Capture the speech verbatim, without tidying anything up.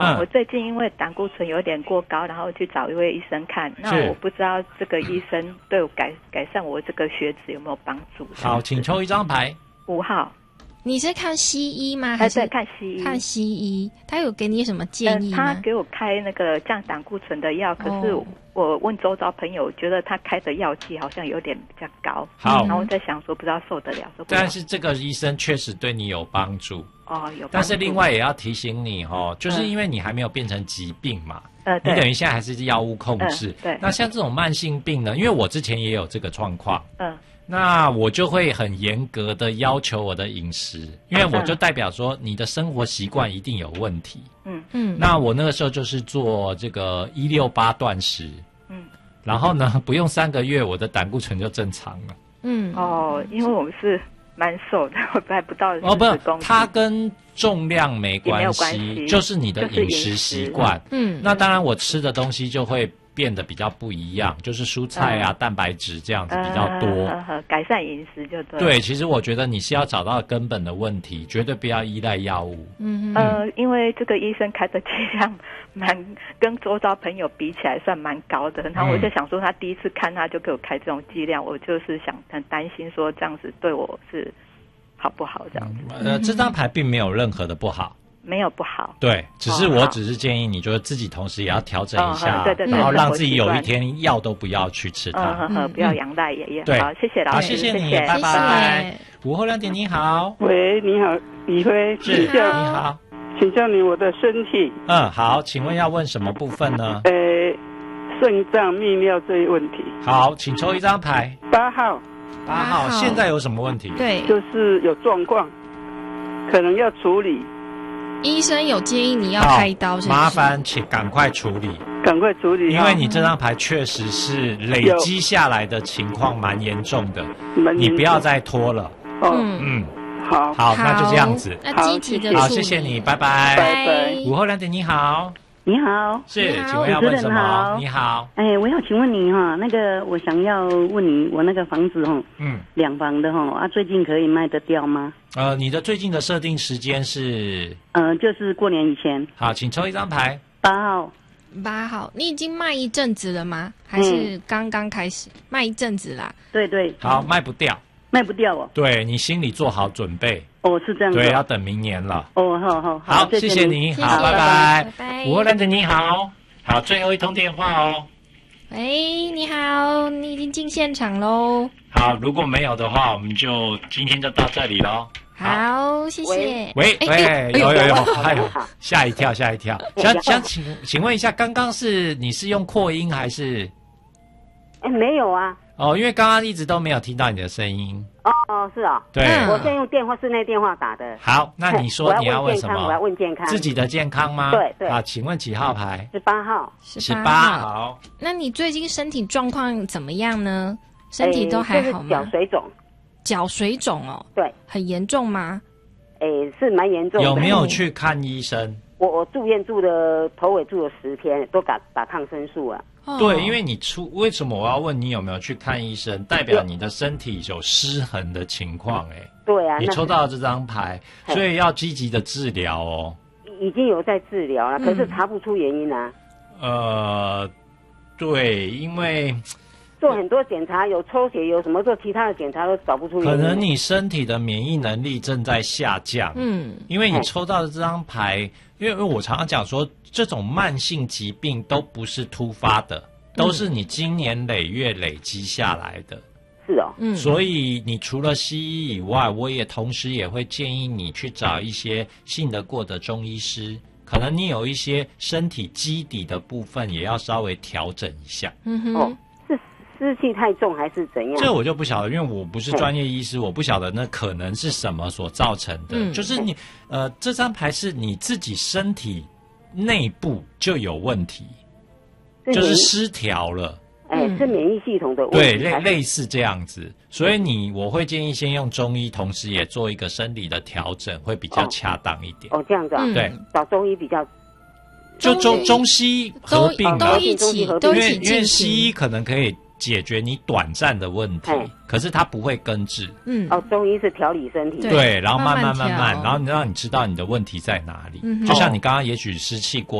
嗯，我最近因为胆固醇有点过高，然后去找一位医生看，那我不知道这个医生对我改改善我这个血脂有没有帮助。 好，请抽一张牌。 五号。 你是看西医吗？还是看西医？ 看西医，他有给你什么建议吗？ 呃、他给我开那个降胆固醇的药，可是我问周遭朋友，觉得他开的药剂好像有点比较高。 好， 然后我在想说，不知道受得了。 但是这个医生确实对你有帮助。 哦，有帮助。 但是另外也要提醒你哦，就是因为你还没有变成疾病嘛。 呃， 你等于现在还是药物控制。 呃、对。 那像这种慢性病呢，因为我之前也有这个状况。 嗯。 那我就会很严格的要求我的饮食，因为我就代表说你的生活习惯一定有问题。 嗯嗯。 那我那个时候就是做这个一六八断食。嗯。然后呢，不用三个月，我的胆固醇就正常了。 嗯。哦，因为我们是蛮瘦的，我还不到四十公斤。哦， 不， 它跟重量没关系， 关系就是你的饮食习惯。嗯。那当然，我吃的东西就会变得比较不一样，就是蔬菜啊、嗯、蛋白质这样子比较多， 呃呃、改善饮食就对。 对，其实我觉得你是要找到根本的问题，绝对不要依赖药物。 嗯呃，因为这个医生开的剂量蛮跟周遭朋友比起来算蛮高的，然后我就想说，他第一次看他就给我开这种剂量，我就是想很担心说这样子对我是好不好这样子。 呃，这张牌并没有任何的不好。 没有不好， 对，只是我只是建议你，就是自己同时也要调整一下， 哦、对对对， 然后让自己有一天药都不要去吃它， 嗯嗯、不要仰赖爷爷。 对， 好，谢谢老师， 好，谢谢你， 谢谢拜拜。午后两点，你好， 喂，你好，李辉， 是，你好， 请教你我的身体。 嗯，好，请问要问什么部分呢？ 呃，肾脏泌尿这一问题。 好，请抽一张牌。 八号， 八号，现在有什么问题？ 对， 就是有状况，可能要处理。 医生有建议你要开刀是不是？ 麻烦请赶快处理， 赶快处理， 因为你这张牌确实是累积下来的情况蛮严重的，你不要再拖了。 嗯嗯， 好， 好，那就这样子。 那积极的好，谢谢你，拜拜， 拜拜。 午后两点，你好。 你好， 是，请问要问什么？你好， 哎，我要请问你哈，那个我想要问你，我那个房子哈，嗯，两房的哈，啊，最近可以卖得掉吗？ 呃，你的最近的设定时间是？ 呃，就是过年以前。 好，请抽一张牌。 八号。 八号，你已经卖一阵子了吗？还是刚刚开始、嗯、卖一阵子啦？ 对对。 好，卖不掉。 卖不掉哦。 对，你心里做好准备。 哦，是这样子。 对，要等明年了。 哦，好好好，谢谢你，好，拜拜。 拜拜。 午后两点，你好，好，最后一通电话哦。 喂，你好，你已经进现场喽。 好，如果没有的话，我们就今天就到这里喽。 好，谢谢。 喂喂，有有有，哎呦，吓一跳，吓一跳。想想请请问一下，刚刚是你是用扩音还是？ 哎，没有啊。 哦，因为刚刚一直都没有听到你的声音。 哦哦，是啊。 对， 我现在用电话室内电话打的。 好，那你说你要问什么？ 我要问健康。 自己的健康吗？ 对对。 好，请问几号牌？ 十八号。 十八号。 那你最近身体状况怎么样呢？身体都还好吗？ 脚水肿。 脚水肿哦。 对。 很严重吗？ 诶，是蛮严重的。 有没有去看医生？ 我我住院住的头尾住了十天，都打打抗生素啊。 对，因为你出为什么我要问你有没有去看医生？代表你的身体有失衡的情况，哎。 对啊。 你抽到这张牌，所以要积极的治疗哦。 已经有在治疗了，可是查不出原因啊。 呃，对，因为。 做很多检查，有抽血，有什么做其他的检查都找不出原因。 可能你身体的免疫能力正在下降。嗯，因为你抽到的这张牌，因为我常常讲说，这种慢性疾病都不是突发的，都是你经年累月累积下来的。 是哦， 嗯，所以你除了西医以外，我也同时也会建议你去找一些信得过的中医师。可能你有一些身体基底的部分也要稍微调整一下。 嗯哼。哦，湿气太重还是怎样？ 这我就不晓得，因为我不是专业医师，我不晓得那可能是什么所造成的。嗯、就是你呃，这张牌是你自己身体内部就有问题，就是失调了。 哎、欸，是免疫系统的问题。 对，类类似这样子，所以你我会建议先用中医，同时也做一个生理的调整，会比较恰当一点。 哦，这样子啊？ 对， 找中医比较。 就中中西合并都一起，都一起因为因为西医可能可以解决你短暂的问题，可是它不会根治。 嗯，哦，中医是调理身体， 对，然后慢慢慢慢，然后让你知道你的问题在哪里。就像你刚刚也许湿气过